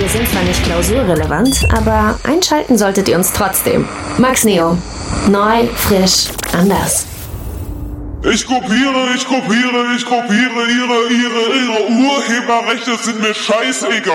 Wir sind zwar nicht klausurrelevant, aber einschalten solltet ihr uns trotzdem. Max Neo. Neu, frisch, anders. Ich kopiere ihre Urheberrechte sind mir scheißegal.